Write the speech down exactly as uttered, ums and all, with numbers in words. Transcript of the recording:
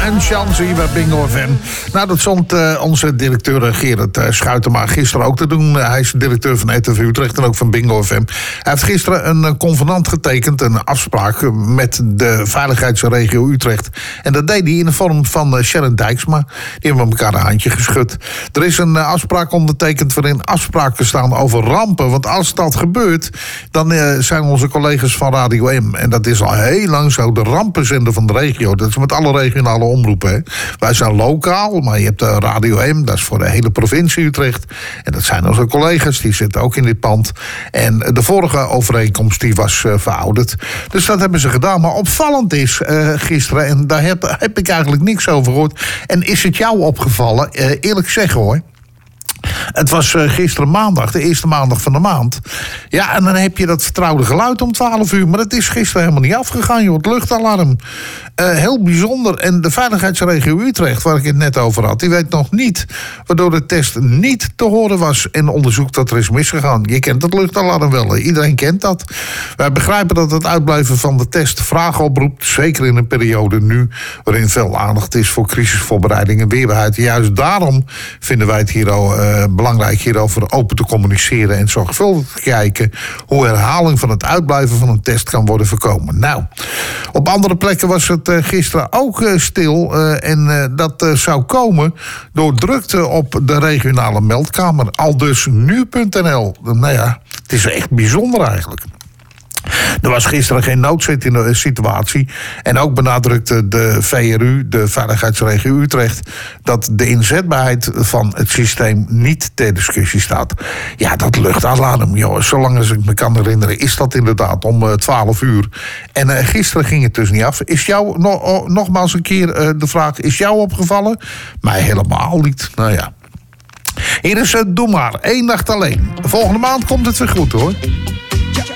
een chance hier bij Bingo F M. Nou, dat stond uh, onze directeur Gerard uh, Schuitema gisteren ook te doen. Uh, hij is directeur van R T V Utrecht en ook van Bingo F M. Hij heeft gisteren een uh, convenant getekend, een afspraak uh, met de veiligheidsregio Utrecht. En dat deed hij in de vorm van uh, Sharon Dijksma. Die hebben elkaar een handje geschud. Er is een uh, afspraak ondertekend waarin afspraken staan over rampen. Want als dat gebeurt, dan uh, zijn onze collega's van Radio M, en dat is al heel lang zo, de rampenzender van de regio. Dat is met alle regionale omroepen. Hè. Wij zijn lokaal, maar je hebt uh, Radio M, dat is voor de hele provincie Utrecht. En dat zijn onze collega's, die zitten ook in dit pand. En de vorige overeenkomst die was uh, verouderd. Dus dat hebben ze gedaan. Maar opvallend is uh, gisteren, en daar heb, heb ik eigenlijk niks over gehoord. En is het jou opgevallen? Uh, eerlijk zeggen hoor. Het was uh, gisteren maandag, de eerste maandag van de maand. Ja, en dan heb je dat vertrouwde geluid om twaalf uur. Maar dat is gisteren helemaal niet afgegaan, joh. Het luchtalarm. Uh, heel bijzonder. En de veiligheidsregio Utrecht, waar ik het net over had, die weet nog niet waardoor de test niet te horen was. En onderzoekt dat er is misgegaan. Je kent het luchtalarm wel, hè? Iedereen kent dat. Wij begrijpen dat het uitblijven van de test vragen oproept. Zeker in een periode nu, waarin veel aandacht is voor crisisvoorbereiding en weerbaarheid. Juist daarom vinden wij het hier al uh, belangrijk hierover open te communiceren en zorgvuldig te kijken hoe herhaling van het uitblijven van een test kan worden voorkomen. Nou, op andere plekken was het uh, gisteren ook uh, stil uh, en uh, dat uh, zou komen door drukte op de regionale meldkamer. Aldus nu punt n l. Nou ja, het is echt bijzonder eigenlijk. Er was gisteren geen noodsituatie. En ook benadrukte de V R U, de Veiligheidsregio Utrecht, dat de inzetbaarheid van het systeem niet ter discussie staat. Ja, dat luchtalarm, joh. Zolang als ik me kan herinneren, is dat inderdaad om uh, twaalf uur. En uh, gisteren ging het dus niet af. Is jou, no, oh, nogmaals een keer uh, de vraag, is jou opgevallen? Mij helemaal niet. Nou ja. Hier is het, doe maar. Eén nacht alleen. Volgende maand komt het weer goed, hoor.